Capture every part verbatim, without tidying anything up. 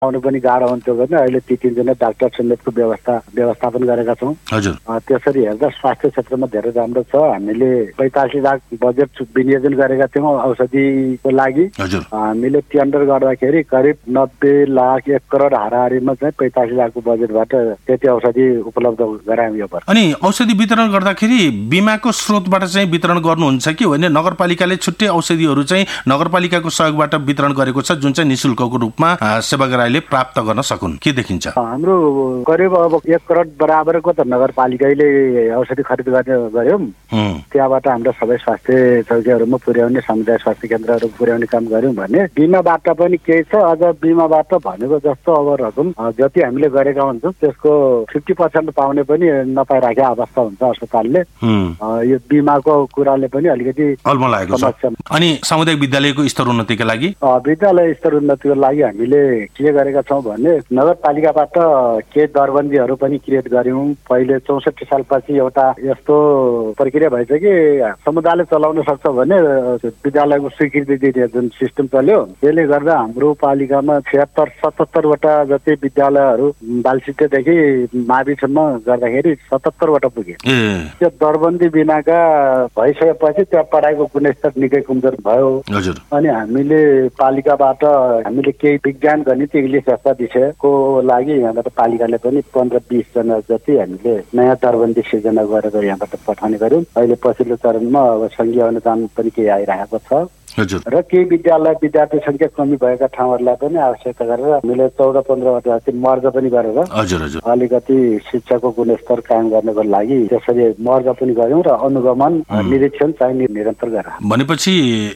आउनु पनि गाह्रो हुन्थ्यो भने अहिले ती तीनजना डाक्टर समेतको व्यवस्था व्यवस्थापन गरेका छौँ। हजुर। त्यसरी हेर्दा स्वास्थ्य क्षेत्रमा धेरै राम्रो छ। हामीले पैँतालिस लाख बजेट विनियोजन गरेका थियौँ औषधिको लागि। हजुर। हामीले टेन्डर गर्दाखेरि करिब नब्बे लाख एक करोड हाराहारीमा चाहिँ पैँतालिस लाखको बजेटबाट त्यति औषधि उपलब्ध गरायौँ यो वर्ष। अनि औषधि वितरण गर्दाखेरि बिमाको स्रोतबाट चाहिँ वितरण गर्नुहुन्छ कि होइन? नगरपालिकाले छुट्टै औषधिहरू चाहिँ नगरपालिकाको सहयोगबाट वितरण गरेको छ जुन चाहिँ निःशुल्कको रूपमा सेवाग्राहीले प्राप्त गर्न सकुन्, के देखिन्छ? हाम्रो करिब अब एक करोड बराबरको त नगरपालिकाले औषधि खरिद गर्ने गऱ्यौँ। त्यहाँबाट हाम्रो सबै स्वास्थ्य चौकीहरूमा पुर्याउने, समुदाय स्वास्थ्य केन्द्रहरू पुर्याउने काम गऱ्यौँ भने बिमाबाट पनि केही छ। अझ बिमाबाट भनेको जस्तो अब रकम जति हामीले गरेका हुन्छौँ त्यसको फिफ्टी पर्सेन्ट पाउने पनि नपाइराखेको अवस्था हुन्छ अस्पतालले। यो बिमाको कुराले पनि अलिकति अल्म लागेको छ। अनि सामुदायिक विद्यालयको स्तर उन्नतिका लागि विद्यालय स्तर उन्नतिको लागि हामीले के गरेका छौँ भने नगरपालिकाबाट केही दरबन्दीहरू पनि क्रिएट गर्यौँ। पहिले चौसठी सालपछि एउटा यस्तो प्रक्रिया भएछ कि समुदायले चलाउन सक्छ भने विद्यालयको स्वीकृति दिने जुन सिस्टम चल्यो, त्यसले गर्दा हाम्रो पालिकामा छिहत्तर सतहत्तरवटा जति विद्यालयहरू बालसिद्धदेखि माविसम्म गर्दाखेरि सतहत्तरवटा पुगे। त्यो दरबन्दी बिनाका भइसकेपछि त्यहाँ पढाइको गुणस्तर निकै कमजोर भयो। अनि हामीले पालिकाबाट हामीले केही विज्ञान गणित इङ्ग्लिस जस्ता विषयको लागि यहाँबाट पालिकाले पनि पन्ध्र बिसजना जति हामीले नयाँ दरबन्दी सिर्जना गरेर यहाँबाट पठाउने गऱ्यौँ। अहिले पछिल्लो चरणमा अब सङ्घीय अनुदान पनि केही आइरहेको छ र केही विद्यालय विद्यार्थी संख्या कमी भएका ठाउँहरूलाई पनि आवश्यकता गरेर हामीले चौध पन्ध्रवटा जति मर्ज पनि गरेर अलिकति शिक्षाको गुणस्तर कायम गर्नको लागि त्यसरी मर्ज पनि गऱ्यौँ र अनुगमन निरीक्षण चाहिँ निरन्तर गरेर। भनेपछि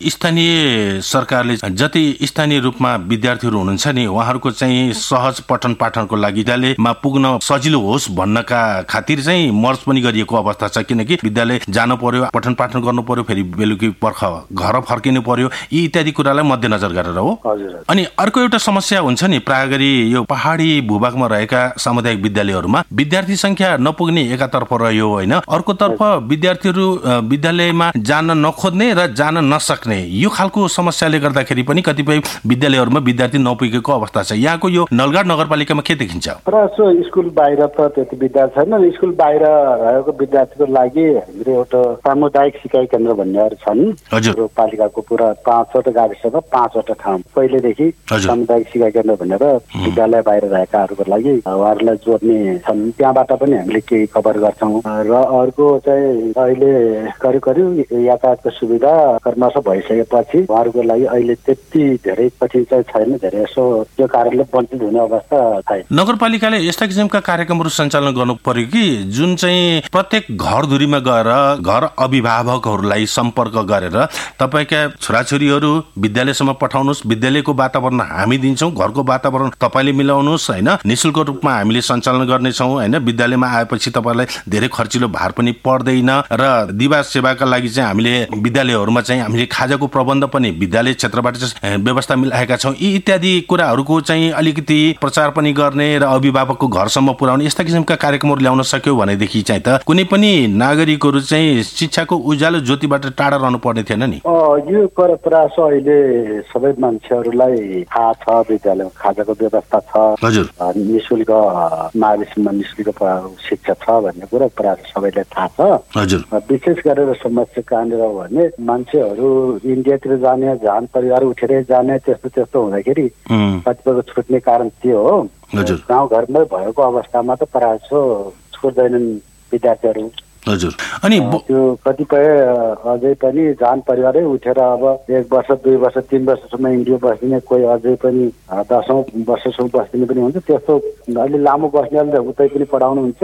स्थानीय सरकारले जति स्थानीय रूपमा विद्यार्थीहरू हुनुहुन्छ नि उहाँहरूको चाहिँ सहज पठन पाठनको लागि विद्यालयमा पुग्न सजिलो होस् भन्नका खातिर चाहिँ मर्ज पनि गरिएको अवस्था छ। किनकि विद्यालय जानु पर्यो, पठन पाठन गर्नु पर्यो, फेरि बेलुकी पर्ख घर फर्किनु पर्यो, यी इत्यादि कुरालाई मध्यनजर गरेर हो। अनि अर्को एउटा समस्या हुन्छ नि, प्राय गरी यो पहाडी भूभागमा रहेका सामुदायिक विद्यालयहरूमा विद्यार्थी संख्या नपुग्ने एकातर्फ रह्यो होइन, अर्कोतर्फ विद्यार्थीहरू विद्यालयमा जान नखोज्ने र जान नसक्ने यो खालको समस्याले गर्दाखेरि पनि कतिपय विद्यालयहरूमा विद्यार्थी नपुगेको अवस्था छ। यहाँको यो नलगाड नगरपालिकामा के देखिन्छ? स्कुल बाहिर त त्यति विद्यार्थी छैन। स्कुल बाहिर रहेको विद्यार्थीको लागि हाम्रो एउटा सामुदायिक सिकाइ केन्द्र भन्नेहरू छन्। हजुर। पालिकाको पुरा पाँचवटा गाविसमा पाँचवटा ठाउँ पहिलेदेखि सामुदायिक सिकाइ केन्द्र भनेर विद्यालय बाहिर रहेकाहरूको लागि उहाँहरूलाई जोड्ने छन्। त्यहाँबाट पनि हामीले केही कभर गर्छौँ। र अर्को चाहिँ अहिले करिब करिब यातायातको सुविधा क्रमशः भइसकेपछि उहाँहरूको लागि अहिले त्यति धेरै कठिन चाहिँ छैन। धेरै यसो त्यो कारणले वञ्चित हुने अवस्था छैन। नगरपालिकाले यस्ता किसिमका कार्यक्रमहरू सञ्चालन गर्नु पर्यो कि जुन चाहिँ प्रत्येक घरधुरीमा गएर घर अभिभावकहरूलाई सम्पर्क गरेर तपाईँका छोराछोरीहरू विद्यालयसम्म पठाउनुहोस्, विद्यालयको वातावरण हामी दिन्छौँ, घरको वातावरण तपाईँले मिलाउनुहोस् होइन, निःशुल्क रूपमा हामीले सञ्चालन गर्नेछौँ होइन, विद्यालयमा आएपछि तपाईँलाई धेरै खर्चिलो भार पनि पर्दैन र दिवा सेवाका लागि चाहिँ हामीले विद्यालयहरूमा चाहिँ हामीले खाजाको प्रबन्ध पनि विद्यालय क्षेत्रबाट व्यवस्था मिलाएका छौँ। यी इत्यादि कुराहरूको चाहिँ अलिकति प्रचार पनि गर्ने र अभिभावकको घरसम्म पुर्याउने यस्ता किसिमका कार्यक्रमहरू ल्याउन सक्यो भनेदेखि चाहिँ त कुनै पनि नागरिकहरू चाहिँ शिक्षाको उज्यालो ज्योतिबाट टाढा रहनु पर्ने थिएन नि। यो प्रयास अहिले सबै मान्छेहरूलाई थाहा छ, विद्यालयमा खाजाको व्यवस्था छ, हजुर, निःशुल्क माविसमा निःशुल्क शिक्षा छ भन्ने कुरा प्रायः सबैलाई थाहा छ। हजुर। विशेष गरेर समस्या कहाँनिर हो भने मान्छेहरू इन्डियातिर जाने, झन् परिवार उठेरै जाने त्यस्तो त्यस्तो हुँदाखेरि कतिपयको छुट्ने कारण त्यो हो। गाउँघरमै भएको अवस्थामा त प्रायः छुट्दैनन् विद्यार्थीहरू। हजुर। अनि त्यो कतिपय अझै पनि जान परिवारै उठेर अब एक वर्ष दुई वर्ष तीन वर्षसम्म इन्डिया बस्दिने, कोही अझै पनि दसौँ वर्षसम्म बस्दिने पनि हुन्छ। त्यस्तो अलि लामो बस्नेहरूले उतै पनि पढाउनुहुन्छ।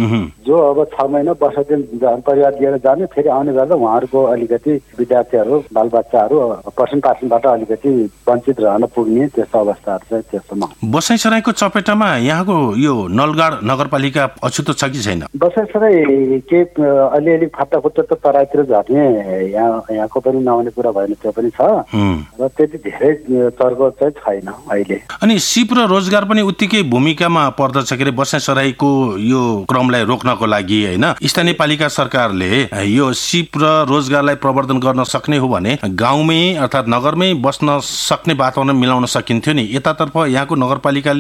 जो अब छ महिना वर्ष दिन जान परिवार लिएर जाने फेरि आउने गर्दा उहाँहरूको अलिकति विद्यार्थीहरू बालबच्चाहरू पठन पाठनबाट अलिकति वञ्चित रहन पुग्ने त्यस्तो अवस्थाहरू चाहिँ त्यस्तोमा। बसाइसराईको चपेटामा यहाँको यो नलगाड नगरपालिका अछुतो छ कि छैन? बसाइसराई केही अलिअलि फाटाफुट्टा त तराईतिर झर्ने यहाँ यहाँको पनि नआउने कुरा भएन, त्यो पनि छ र त्यति धेरै चर्को चाहिँ छैन अहिले। अनि सिप र रोजगार पनि उत्तिकै भूमिकामा पर्दछ के अरे बसाइ सराईको यो क्रमलाई रोक्नको लागि होइन। स्थानीय पालिका सरकारले यो सिप र रोजगारलाई प्रवर्धन गर्न सक्ने हो भने गाउँमै अर्थात् नगरमै बस्न सक्ने वातावरण मिलाउन सकिन्थ्यो नि। यतातर्फ यहाँको नगरपालिकाले